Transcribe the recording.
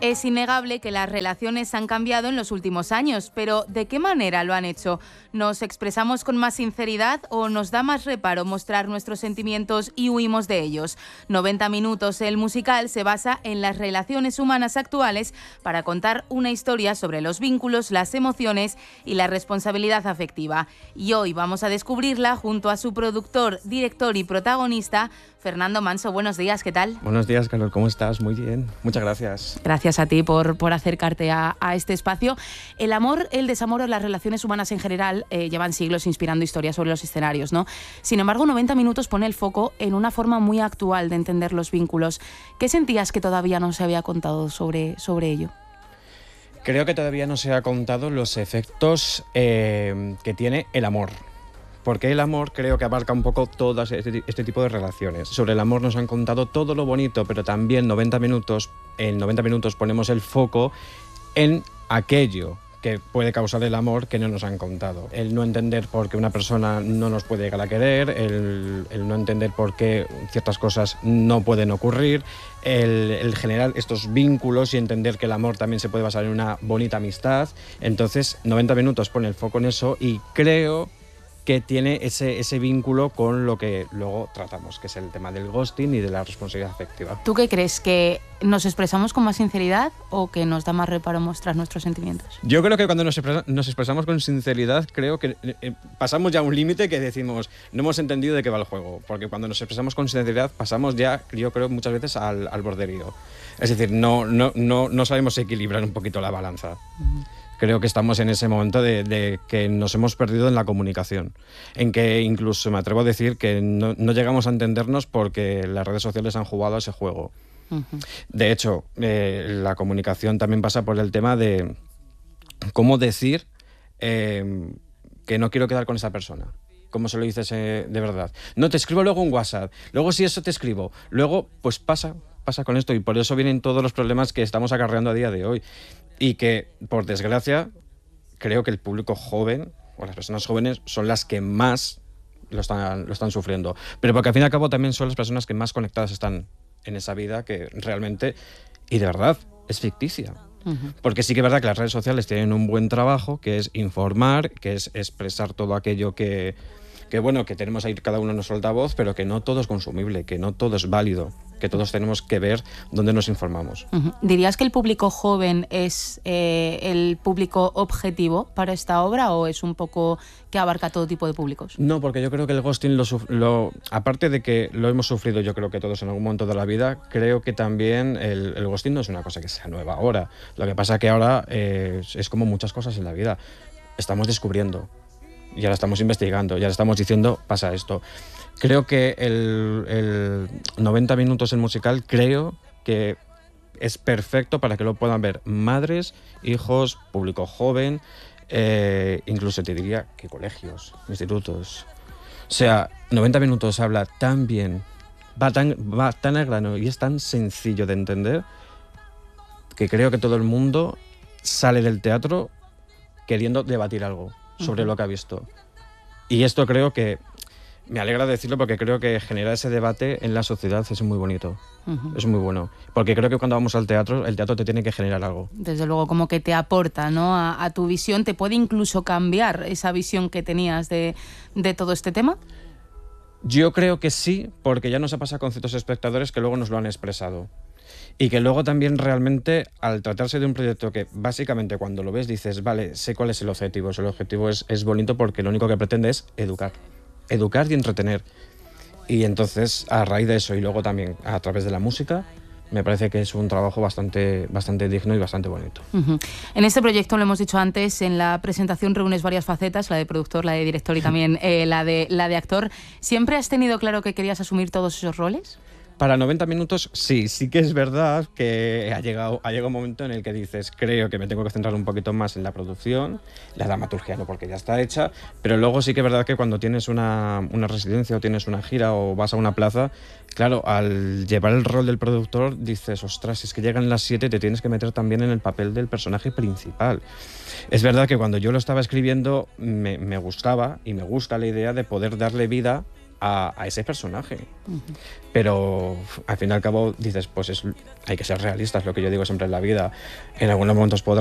Es innegable que las relaciones han cambiado en los últimos años, pero ¿de qué manera lo han hecho? ¿Nos expresamos con más sinceridad o nos da más reparo mostrar nuestros sentimientos y huimos de ellos? 90 minutos, el musical, se basa en las relaciones humanas actuales para contar una historia sobre los vínculos, las emociones y la responsabilidad afectiva. Y hoy vamos a descubrirla junto a su productor, director y protagonista, Fernando Manso. Buenos días, ¿qué tal? Buenos días, Carol, ¿cómo estás? Muy bien, muchas gracias. Gracias a ti por acercarte a este espacio. El amor, el desamor o las relaciones humanas en general llevan siglos inspirando historias sobre los escenarios, ¿no? Sin embargo, 90 minutos pone el foco en una forma muy actual de entender los vínculos. ¿Qué sentías que todavía no se había contado sobre ello? Creo que todavía no se ha contado los efectos que tiene el amor. Porque el amor creo que abarca un poco todo este tipo de relaciones. Sobre el amor nos han contado todo lo bonito, pero también en 90 minutos ponemos el foco en aquello que puede causar el amor que no nos han contado. El no entender por qué una persona no nos puede llegar a querer, el no entender por qué ciertas cosas no pueden ocurrir, el generar estos vínculos y entender que el amor también se puede basar en una bonita amistad. Entonces, 90 minutos pone el foco en eso y creo que tiene ese vínculo con lo que luego tratamos, que es el tema del ghosting y de la responsabilidad afectiva. ¿Tú qué crees? ¿Que nos expresamos con más sinceridad o que nos da más reparo mostrar nuestros sentimientos? Yo creo que cuando nos expresamos con sinceridad, creo que pasamos ya un límite que decimos, no hemos entendido de qué va el juego, porque cuando nos expresamos con sinceridad pasamos ya, yo creo, muchas veces al borderío. Es decir, no sabemos equilibrar un poquito la balanza. Creo que estamos en ese momento de que nos hemos perdido en la comunicación, en que incluso me atrevo a decir que no llegamos a entendernos porque las redes sociales han jugado a ese juego. Uh-huh. De hecho, la comunicación también pasa por el tema de cómo decir que no quiero quedar con esa persona. ¿Cómo se lo dices de verdad? No, te escribo luego un WhatsApp, luego si eso te escribo, luego pues pasa con esto y por eso vienen todos los problemas que estamos acarreando a día de hoy. Y que, por desgracia, creo que el público joven o las personas jóvenes son las que más lo están sufriendo. Pero porque al fin y al cabo también son las personas que más conectadas están en esa vida que realmente y de verdad es ficticia. Uh-huh. Porque sí que es verdad que las redes sociales tienen un buen trabajo, que es informar, que es expresar todo aquello que tenemos ahí cada uno en nuestro altavoz, pero que no todo es consumible, que no todo es válido, que todos tenemos que ver dónde nos informamos. Uh-huh. ¿Dirías que el público joven es el público objetivo para esta obra o es un poco que abarca todo tipo de públicos? No, porque yo creo que el ghosting, aparte de que lo hemos sufrido yo creo que todos en algún momento de la vida, creo que también el ghosting no es una cosa que sea nueva ahora. Lo que pasa es que ahora es como muchas cosas en la vida. Estamos descubriendo. Y ahora estamos investigando, ya estamos diciendo, pasa esto. Creo que el 90 minutos en musical, creo que es perfecto para que lo puedan ver madres, hijos, público joven, incluso te diría que colegios, institutos. O sea, 90 minutos habla tan bien, va tan al grano y es tan sencillo de entender que creo que todo el mundo sale del teatro queriendo debatir algo sobre lo que ha visto. Y esto creo que, me alegra decirlo porque creo que generar ese debate en la sociedad es muy bonito. Uh-huh. Es muy bueno. Porque creo que cuando vamos al teatro, el teatro te tiene que generar algo. Desde luego, como que te aporta, ¿no?, a tu visión, te puede incluso cambiar esa visión que tenías de todo este tema. Yo creo que sí, porque ya nos ha pasado con ciertos espectadores que luego nos lo han expresado. Y que luego también realmente, al tratarse de un proyecto que básicamente cuando lo ves dices, vale, sé cuál es el objetivo. El objetivo es bonito porque lo único que pretende es educar y entretener. Y entonces, a raíz de eso y luego también a través de la música, me parece que es un trabajo bastante digno y bastante bonito. Uh-huh. En este proyecto, lo hemos dicho antes, en la presentación reúnes varias facetas, la de productor, la de director y también la de actor. ¿Siempre has tenido claro que querías asumir todos esos roles? Para 90 minutos, sí que es verdad que ha llegado un momento en el que dices, creo que me tengo que centrar un poquito más en la producción, la dramaturgia no, porque ya está hecha, pero luego sí que es verdad que cuando tienes una residencia o tienes una gira o vas a una plaza, claro, al llevar el rol del productor dices, ostras, es que llegan las 7 y te tienes que meter también en el papel del personaje principal. Es verdad que cuando yo lo estaba escribiendo me gustaba y me gusta la idea de poder darle vida a ese personaje. Pero al fin y al cabo dices, pues hay que ser realistas, lo que yo digo siempre en la vida. En algunos momentos podrás